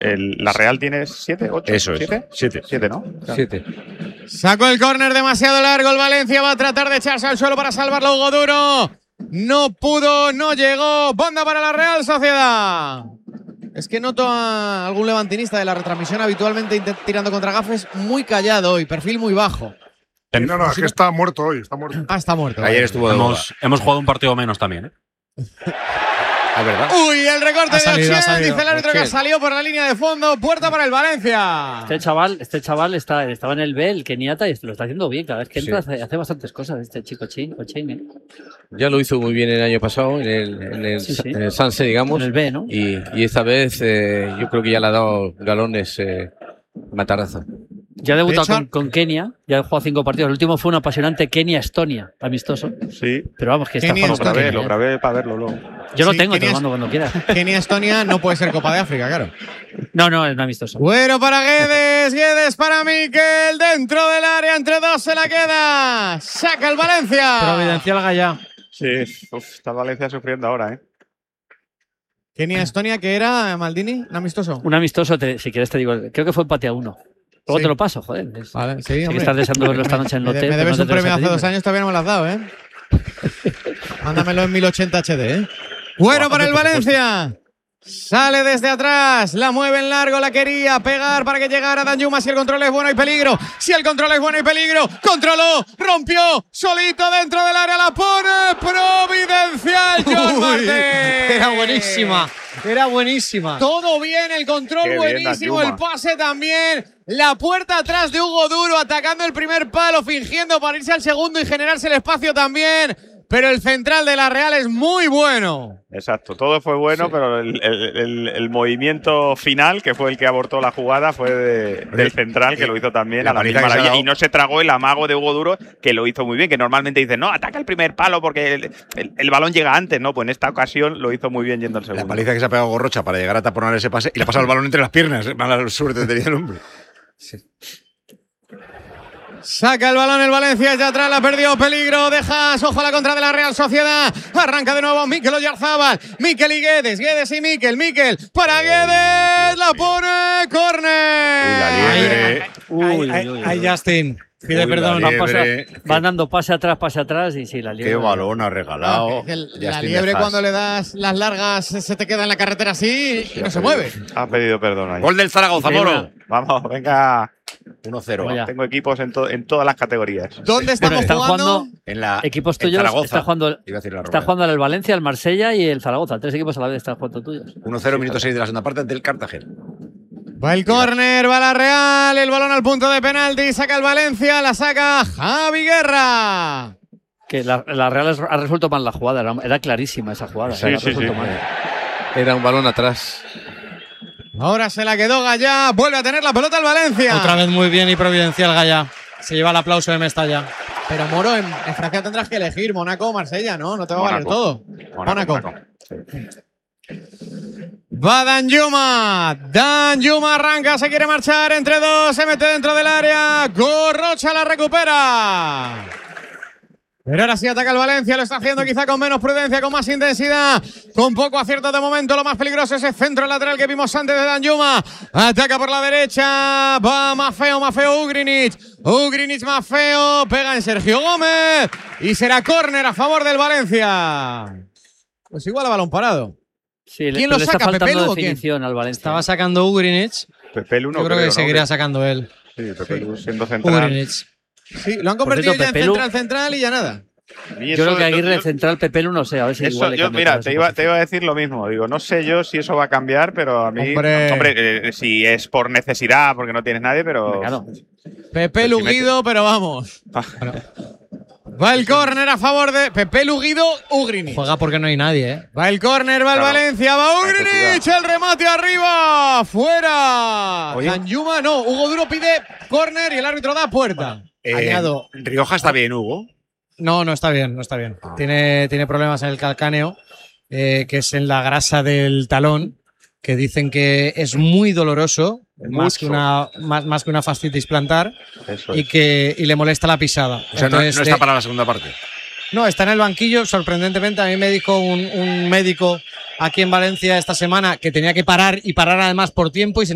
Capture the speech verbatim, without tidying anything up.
el, la Real tiene siete, ocho, Eso es. siete, siete, siete, ¿no? Siete. Sacó el córner demasiado largo. El Valencia va a tratar de echarse al suelo para salvarlo. Hugo Duro no pudo, no llegó. Banda para la Real Sociedad. Es que noto a algún levantinista de la retransmisión habitualmente tirando contra gafes muy callado hoy, perfil muy bajo. No, no, es que está muerto hoy, está muerto. Ah, está muerto. Ayer estuvo de hemos, hemos jugado un partido menos también, ¿eh? ¿Es verdad? Uy, el recorte Ha salido, de ha Ochen, salido. dice el árbitro que Ochen. salió por la línea de fondo. Puerta para el Valencia. Este chaval, este chaval está, estaba en el B, el Keniata, y lo está haciendo bien. Cada vez que entra Sí. hace, hace bastantes cosas este chico Ochen, Ochen, ¿eh? Ya lo hizo muy bien el año pasado en el, en el, Sí, sí. en el Sanse, digamos. En el B, ¿no? Y, y esta vez eh, yo creo que ya le ha dado galones eh, Matarazzo. Ya ha debutado De hecho- con, con Kenia, ya ha jugado cinco partidos. El último fue un apasionante Kenia-Estonia, amistoso. Sí. Pero vamos, que está Kenia, Lo jugando grabé, bien, lo ¿eh? grabé para verlo luego. Yo lo Sí, tengo, te Kenia lo es- mando cuando quieras. Kenia-Estonia no puede ser Copa de África, claro. No, no, es un amistoso. Bueno para Guedes, Guedes para Miquel, dentro del área, entre dos se la queda. Saca el Valencia. Providencial Gallá. Sí, uf, está Valencia sufriendo ahora, ¿eh? Kenia-Estonia, que era Maldini, un amistoso. Un amistoso, te- si quieres te digo, creo que fue empate a uno. Luego Sí. te lo paso, joder. Es- Vale, sí, sé que hombre. estás deseando verlo esta noche en el Me, hotel. me pero debes no un te premio atreves a hace dos pedirme. años, todavía no me lo has dado, ¿eh? Mándamelo en mil ochenta H D, ¿eh? Bueno para el Valencia. Sale desde atrás, la mueve en largo, la quería pegar para que llegara Danjuma. Si el control es bueno hay peligro, si el control es bueno hay peligro, controló, rompió, solito dentro del área, la pone Providencial John Uy, Martín. era buenísima, era buenísima. Todo bien, el control Qué bien, buenísimo, el Danjuma. pase también. La puerta atrás de Hugo Duro, atacando el primer palo, fingiendo para irse al segundo y generarse el espacio también. Pero el central de la Real es muy bueno. Exacto, todo fue bueno, pero el, el- el- el movimiento final, que fue el que abortó la jugada, fue de- del central, que lo hizo también la a la paliza misma que se ha maravilla. dado. Y no se tragó el amago de Hugo Duro, que lo hizo muy bien, que normalmente dicen, no, ataca el primer palo porque el, el- el balón llega antes, ¿no? Pues en esta ocasión lo hizo muy bien yendo al segundo. La paliza que se ha pegado Gorrocha para llegar a taponar ese pase y le ha pasado el balón entre las piernas. Mala suerte tenía el hombre. Saca el balón el Valencia, ya atrás la perdió, peligro, dejas, ojo a la contra de la Real Sociedad. Arranca de nuevo Mikel Oyarzábal, Mikel y Guedes, Guedes y Mikel, Mikel para Guedes, la pone, córner. Liebre. Uy, Ay, uy, ay, uy, ay, uy. Justin, pide Uy, perdón. la Va, pasa- liebre. va dando pase atrás, pase atrás y sí, la liebre. Qué balón ha regalado. Ah, que el- Justin la liebre Dejas. cuando le das las largas se te queda en la carretera así y no se mueve. Ha pedido perdón ahí. Gol del Zaragoza, Moro. Vamos, venga. uno cero. Vaya. Tengo equipos en, to- en todas las categorías. ¿Dónde Bueno, estamos están jugando? jugando En la equipos en tuyos. Zaragoza. Está jugando, Iba a decir la está Romareda. jugando el Valencia, el Marsella y el Zaragoza. Tres equipos a la vez están jugando tuyos. uno cero, minuto seis de la segunda parte del Cartagena. Va el córner, va la Real, el balón al punto de penalti, saca el Valencia, la saca Javi Guerra. Que la, la Real es- ha resuelto mal la jugada. Era, era clarísima esa jugada. Sí, la ha sí, resuelto sí. mal. Era un balón atrás. Ahora se la quedó Gallá, vuelve a tener la pelota el Valencia. Otra vez muy bien y Providencial Gallá. Se lleva el aplauso de Mestalla. Pero Moro, en, en Francia tendrás que elegir Mónaco o Marsella, ¿no? No te va a valer Mónaco. todo. Mónaco, Mónaco. Mónaco. Sí. Va Danjuma, Danjuma arranca, se quiere marchar entre dos, se mete dentro del área, Gorrocha la recupera. Pero ahora sí ataca el Valencia, lo está haciendo quizá con menos prudencia, con más intensidad, con poco acierto de momento. Lo más peligroso es ese centro lateral que vimos antes de Danjuma. Ataca por la derecha, va Maffeo, Maffeo Ugrinic, Ugrinic Maffeo, pega en Sergio Gómez y será córner a favor del Valencia. Pues igual a balón parado. Sí, le- ¿Quién lo le está saca, faltando Pepe Lu o quién? definición al Valencia. Estaba sacando Ugrinic. Pepe Lu no Yo creo, creo, que ¿no? seguiría sacando él. Sí, Pepe Lu siendo central. Ugrinic. Sí, lo han convertido cierto, ya en Pepe Lu- central central y ya nada. A mí Yo eso- creo que Aguirre yo- central, Pepe Lu, no sé, a ver si Eso, igual le yo, cambia mira, toda te esa iba, te posición. iba a decir lo mismo. Digo, no sé yo si eso va a cambiar, pero a mí. Hombre. Hombre, eh, si es por necesidad, porque no tienes nadie, pero. Claro. Pepe Luguido, pero vamos. Va el córner a favor de Pepe Luguido, Ugrinic. Juega porque no hay nadie, ¿eh? Va el córner, va el Claro. Valencia, va Ugrinic, Necesidad. el remate arriba, fuera. Oye. Danjuma, no, Hugo Duro pide córner y el árbitro da puerta. Eh, Añado. Rioja está bien, Hugo. No, no está bien, no está bien. Tiene, tiene problemas en el calcáneo, eh, que es en la grasa del talón, que dicen que es muy doloroso, más que, Mucho. una, más, más que una fascitis plantar, Eso y es. que y le molesta la pisada. O sea, no, Entonces, no está eh, para la segunda parte. no, está en el banquillo, sorprendentemente. A mí me dijo un, un médico aquí en Valencia esta semana que tenía que parar y parar además por tiempo y sin